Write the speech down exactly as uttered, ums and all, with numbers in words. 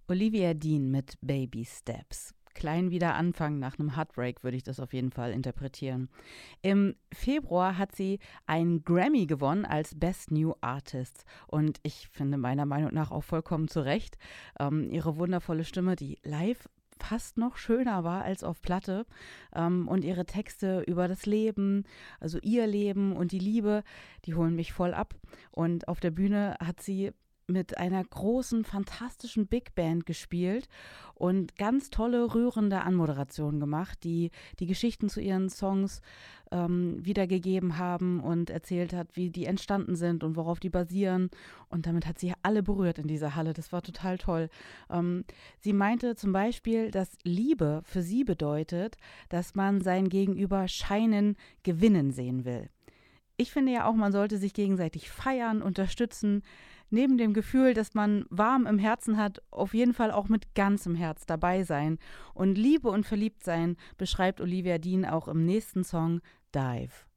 Olivia Dean mit Baby Steps. Klein wieder anfangen nach einem Heartbreak, würde ich das auf jeden Fall interpretieren. Im Februar hat sie einen Grammy gewonnen als Best New Artist. Und ich finde meiner Meinung nach auch vollkommen zu Recht. Ähm, ihre wundervolle Stimme, die live fast noch schöner war als auf Platte, ähm, und ihre Texte über das Leben, also ihr Leben und die Liebe, die holen mich voll ab. Und auf der Bühne hat sie mit einer großen, fantastischen Big Band gespielt und ganz tolle, rührende Anmoderationen gemacht, die die Geschichten zu ihren Songs ähm, wiedergegeben haben und erzählt hat, wie die entstanden sind und worauf die basieren. Und damit hat sie alle berührt in dieser Halle. Das war total toll. Ähm, sie meinte zum Beispiel, dass Liebe für sie bedeutet, dass man sein Gegenüber scheinen, gewinnen sehen will. Ich finde ja auch, man sollte sich gegenseitig feiern, unterstützen, neben dem Gefühl, dass man warm im Herzen hat, auf jeden Fall auch mit ganzem Herz dabei sein. Und Liebe und Verliebtsein beschreibt Olivia Dean auch im nächsten Song Dive.